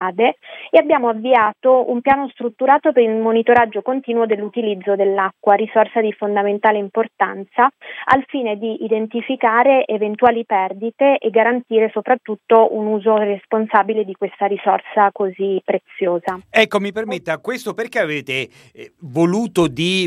strade e abbiamo avviato un piano strutturato per il monitoraggio continuo dell'utilizzo dell'acqua, risorsa di fondamentale importanza, al fine di identificare eventuali perdite e garantire soprattutto un uso responsabile di questa risorsa così preziosa. Ecco, mi permetta, questo perché avete voluto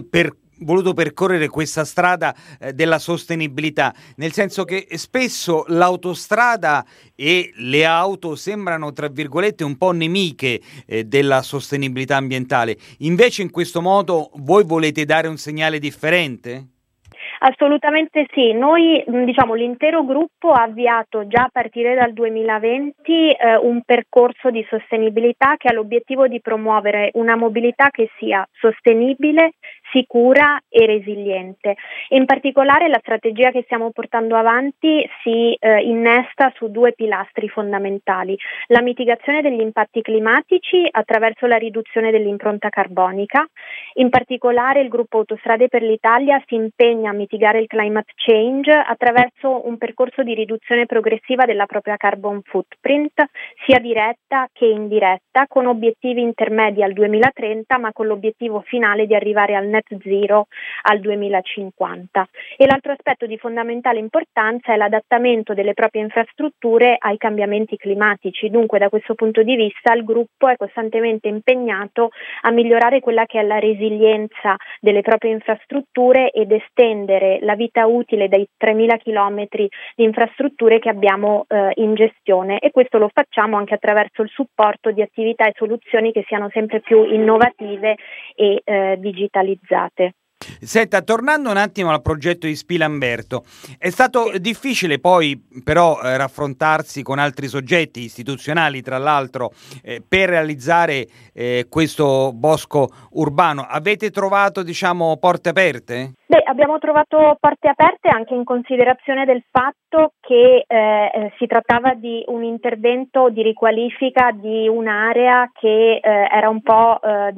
percorrere questa strada della sostenibilità, nel senso che spesso l'autostrada e le auto sembrano, tra virgolette, un po' nemiche della sostenibilità ambientale, invece in questo modo voi volete dare un segnale differente? Assolutamente sì, noi l'intero gruppo ha avviato già a partire dal 2020 un percorso di sostenibilità che ha l'obiettivo di promuovere una mobilità che sia sostenibile, sicura e resiliente. In particolare la strategia che stiamo portando avanti si innesta su due pilastri fondamentali: la mitigazione degli impatti climatici attraverso la riduzione dell'impronta carbonica. In particolare il gruppo Autostrade per l'Italia si impegna a mitigare il climate change attraverso un percorso di riduzione progressiva della propria carbon footprint, sia diretta che indiretta, con obiettivi intermedi al 2030, ma con l'obiettivo finale di arrivare al net zero al 2050. E l'altro aspetto di fondamentale importanza è l'adattamento delle proprie infrastrutture ai cambiamenti climatici. Dunque, da questo punto di vista, il gruppo è costantemente impegnato a migliorare quella che è la resilienza delle proprie infrastrutture ed estendere la vita utile dai 3.000 chilometri di infrastrutture che abbiamo in gestione, e questo lo facciamo anche attraverso il supporto di attività e soluzioni che siano sempre più innovative e digitalizzate. Senta, tornando un attimo al progetto di Spilamberto, è stato difficile poi però raffrontarsi con altri soggetti istituzionali, tra l'altro, per realizzare questo bosco urbano. Avete trovato, porte aperte? Abbiamo trovato porte aperte anche in considerazione del fatto che si trattava di un intervento di riqualifica di un'area che era un po'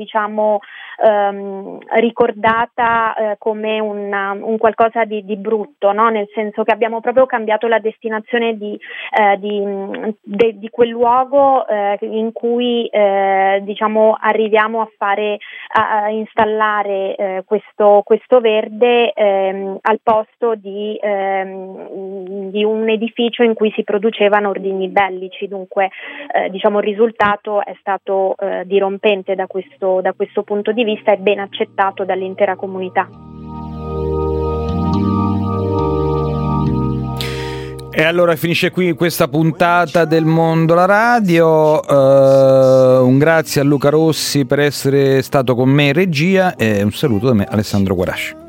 ricordata come un qualcosa di brutto, no? Nel senso che abbiamo proprio cambiato la destinazione di quel luogo in cui arriviamo a installare questo verde al posto di un edificio in cui si producevano ordigni bellici. Dunque il risultato è stato dirompente da questo punto di vista e ben accettato dall'intera comunità. E allora finisce qui questa puntata del Mondo la Radio. Un grazie a Luca Rossi per essere stato con me in regia e un saluto da me, Alessandro Guarasci.